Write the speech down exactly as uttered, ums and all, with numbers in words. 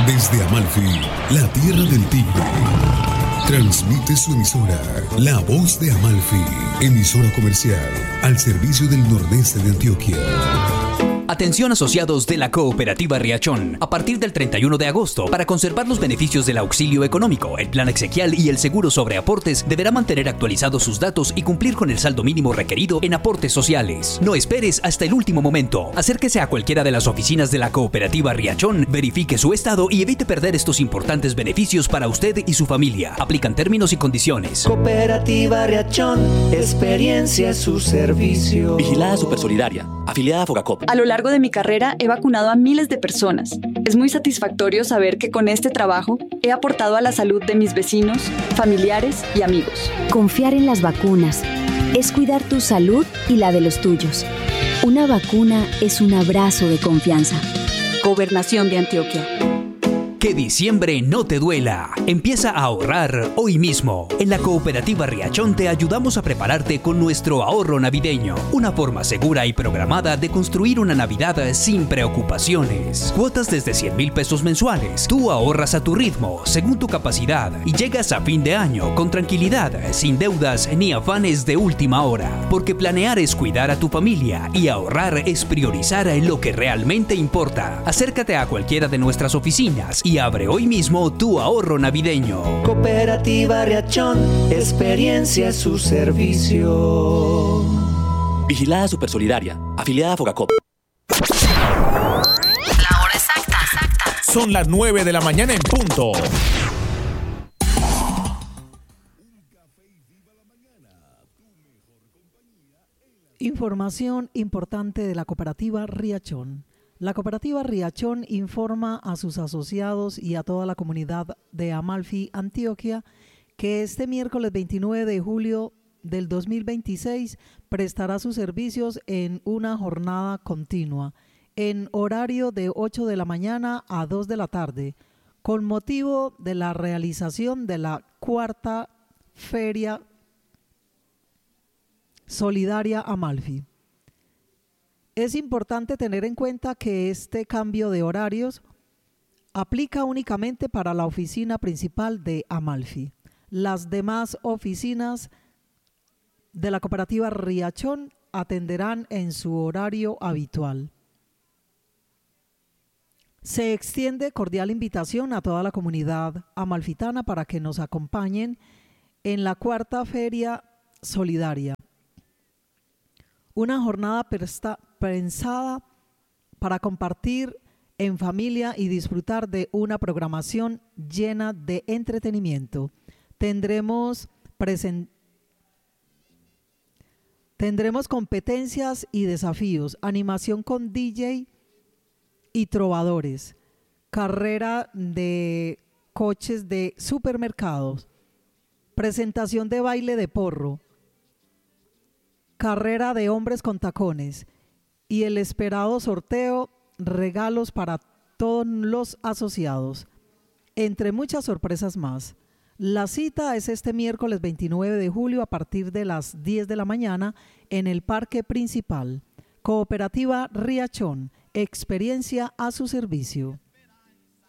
Desde Amalfi, la tierra del tigre, transmite su emisora, La Voz de Amalfi, emisora comercial al servicio del nordeste de Antioquia. Atención asociados de la Cooperativa Riachón. A partir del treinta y uno de agosto, para conservar los beneficios del auxilio económico, el plan exequial y el seguro sobre aportes, deberá mantener actualizados sus datos y cumplir con el saldo mínimo requerido en aportes sociales. No esperes hasta el último momento. Acérquese a cualquiera de las oficinas de la Cooperativa Riachón, verifique su estado y evite perder estos importantes beneficios para usted y su familia. Aplican términos y condiciones. Cooperativa Riachón, experiencia su servicio. Vigilada Supersolidaria, afiliada a Fogacop. A lo largo de mi carrera he vacunado a miles de personas. Es muy satisfactorio saber que con este trabajo he aportado a la salud de mis vecinos, familiares y amigos. Confiar en las vacunas es cuidar tu salud y la de los tuyos. Una vacuna es un abrazo de confianza. Gobernación de Antioquia. Que diciembre no te duela. Empieza a ahorrar hoy mismo. En la Cooperativa Riachón te ayudamos a prepararte con nuestro ahorro navideño. Una forma segura y programada de construir una Navidad sin preocupaciones. Cuotas desde cien mil pesos mensuales. Tú ahorras a tu ritmo, según tu capacidad, y llegas a fin de año con tranquilidad, sin deudas ni afanes de última hora. Porque planear es cuidar a tu familia y ahorrar es priorizar lo que realmente importa. Acércate a cualquiera de nuestras oficinas y abre hoy mismo tu ahorro navideño. Cooperativa Riachón, experiencia su servicio. Vigilada Supersolidaria, afiliada a Fogacop. La hora exacta, exacta. Son las nueve de la mañana en punto. Información importante de la Cooperativa Riachón. La Cooperativa Riachón informa a sus asociados y a toda la comunidad de Amalfi, Antioquia, que este miércoles veintinueve de julio del dos mil veintiséis prestará sus servicios en una jornada continua, en horario de ocho de la mañana a dos de la tarde, con motivo de la realización de la cuarta Feria Solidaria Amalfi. Es importante tener en cuenta que este cambio de horarios aplica únicamente para la oficina principal de Amalfi. Las demás oficinas de la Cooperativa Riachón atenderán en su horario habitual. Se extiende cordial invitación a toda la comunidad amalfitana para que nos acompañen en la cuarta Feria Solidaria. Una jornada presta, pensada para compartir en familia y disfrutar de una programación llena de entretenimiento. Tendremos, presen, tendremos competencias y desafíos, animación con D J y trovadores, carrera de coches de supermercados, presentación de baile de porro, carrera de hombres con tacones y el esperado sorteo, regalos para todos los asociados, entre muchas sorpresas más. La cita es este miércoles veintinueve de julio a partir de las diez de la mañana en el Parque Principal. Cooperativa Riachón, experiencia a su servicio.